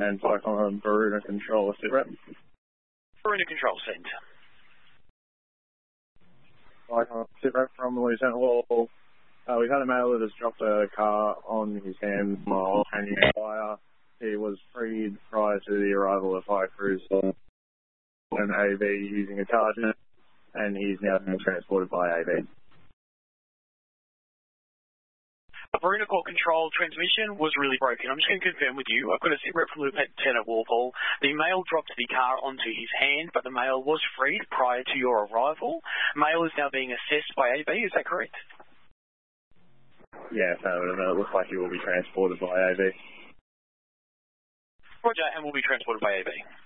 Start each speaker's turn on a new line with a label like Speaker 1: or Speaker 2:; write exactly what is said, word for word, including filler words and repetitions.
Speaker 1: and Cyclone Baruna Control, sit rep.
Speaker 2: Baruna Control, send.
Speaker 1: Cyclone, sit rep from Lieutenant Hall. Uh, we've had a male that has dropped a car on his hand while hanging fire. He was freed prior to the arrival of High Cruiser and A V using a charger, and he's now being transported by A V.
Speaker 2: Baruna Court Control transmission was really broken. I'm just going to confirm with you. I've got a sit rep from Lieutenant Walpole. The male dropped the car onto his hand, but the male was freed prior to your arrival. Male is now being assessed by A V, is that correct?
Speaker 1: Yeah, so it looks like he will be transported by A V.
Speaker 2: Roger, and will be transported by A V.